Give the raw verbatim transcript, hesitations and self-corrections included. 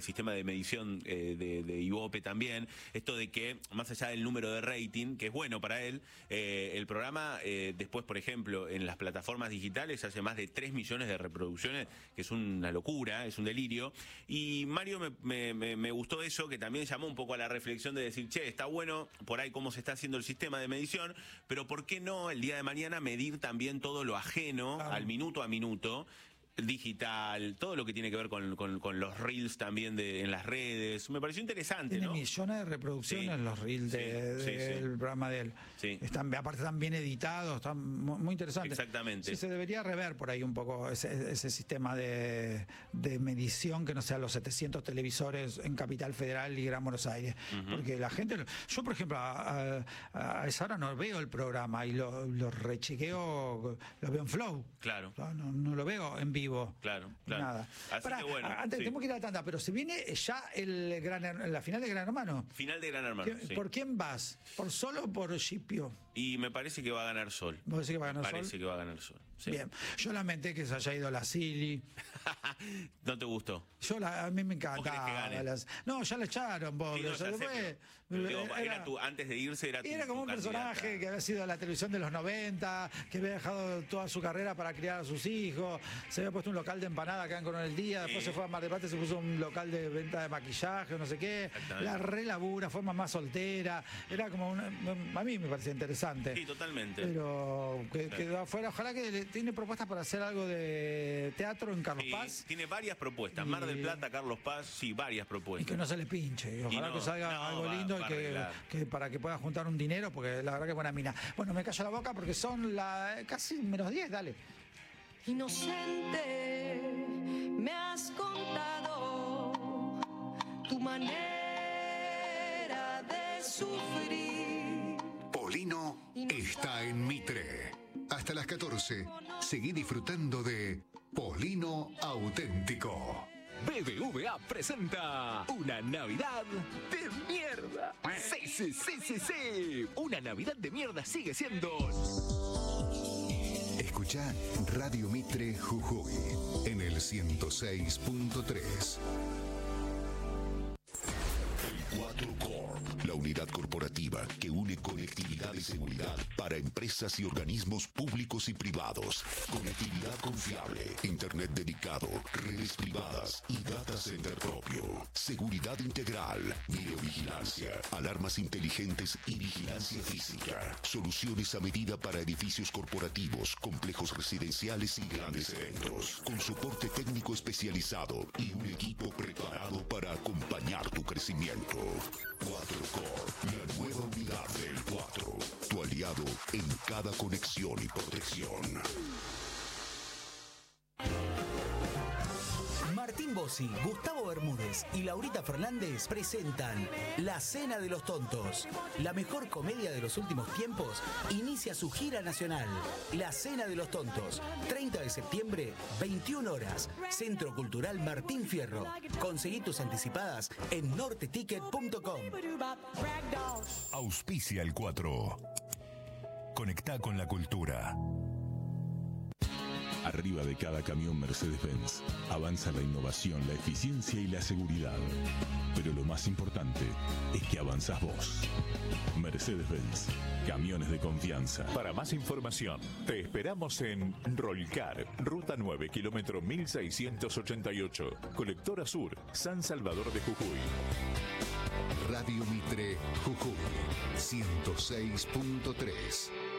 sistema de medición eh, de, de Ibope también, esto de que, más allá del número de rating, que es bueno para él, eh, el programa eh, después, por ejemplo, en las plataformas digitales hace más de tres millones de reproducciones, que es una locura, es un delirio. Y Mario me, me, me, me gustó eso, que también llamó un poco a la reflexión de decir, che, está bueno por ahí cómo se está haciendo el sistema de medición, pero ¿por qué no el día de mañana medir también todo lo ajeno, claro, al minuto a minuto? Digital, todo lo que tiene que ver con, con, con los reels también de, en las redes. Me pareció interesante, Tiene ¿no? millones de reproducciones, sí, los reels sí, de, sí, de, sí. del programa de él. Sí. Están, aparte están bien editados, están muy interesantes. Exactamente. Sí, se debería rever por ahí un poco ese, ese sistema de, de medición, que no sean los setecientos televisores en Capital Federal y Gran Buenos Aires. Uh-huh. Porque la gente... Yo, por ejemplo, a, a, a esa hora no veo el programa y lo, lo rechequeo, lo veo en Flow. Claro. No, no, no lo veo en vivo. Claro, claro. Nada. Así Pará, que bueno, antes sí. tenemos que ir a la tanda, pero se viene ya el gran, la final de Gran Hermano. Final de Gran Hermano. Sí. ¿Por quién vas? ¿Por Sol o por Scipio? Y me parece que va a ganar Sol. ¿Vos decís que va a ganar me Sol? Parece que va a ganar Sol. Sí. Bien. Yo lamenté que se haya ido la Silly. ¿No te gustó? Yo la, a mí me encantaba. Las, no, ya la echaron, pobre. Sí, no, ya sé, fue, pero, pero, era, era tu, antes de irse era tu, Era como tu un personaje candidata. que había sido de la televisión de los noventa, que había dejado toda su carrera para criar a sus hijos. Se había puesto un local de empanada acá en Coronel Díaz, después sí. se fue a Mar del Plata y se puso un local de venta de maquillaje, no sé qué. La relabura, fue mamá soltera. Era como una, a mí me parecía interesante. Sí, totalmente. Pero que, sí. quedó afuera. Ojalá que le, tiene propuestas para hacer algo de teatro en Carlos sí, Paz. Tiene varias propuestas. Y... Mar del Plata, Carlos Paz, sí, varias propuestas. Y que no se le pinche. Ojalá no, que salga no, algo va, lindo va y que, que para que pueda juntar un dinero, porque la verdad que es buena mina. Bueno, me callo la boca porque son la, casi menos diez, dale. Inocente, me has contado tu manera de sufrir. Polino está en Mitre. Hasta las catorce, seguí disfrutando de Polino Auténtico. B B V A presenta una Navidad de mierda. Sí, sí, sí, sí, sí. Una Navidad de mierda sigue siendo... Escuchá Radio Mitre Jujuy en el ciento seis punto tres. cuatro Corp, la unidad corporativa que une conectividad y seguridad para empresas y organismos públicos y privados. Conectividad confiable, internet dedicado, redes privadas y data center propio. Seguridad integral, videovigilancia, alarmas inteligentes y vigilancia física. Soluciones a medida para edificios corporativos, complejos residenciales y grandes eventos. Con soporte técnico especializado y un equipo preparado para acompañar tu crecimiento. cuatro Corp, la nueva unidad del cuatro. Tu aliado en cada conexión y protección. Martín Bossi, Gustavo Bermúdez y Laurita Fernández presentan La Cena de los Tontos. La mejor comedia de los últimos tiempos inicia su gira nacional. La Cena de los Tontos, treinta de septiembre, veintiuna horas, Centro Cultural Martín Fierro. Conseguí tus anticipadas en norte ticket punto com. Auspicia el cuatro. Conectá con la cultura. Arriba de cada camión Mercedes-Benz avanza la innovación, la eficiencia y la seguridad. Pero lo más importante es que avanzás vos. Mercedes-Benz, camiones de confianza. Para más información, te esperamos en Rolcar, Ruta nueve, kilómetro mil seiscientos ochenta y ocho, Colectora Sur, San Salvador de Jujuy. Radio Mitre Jujuy ciento seis punto tres.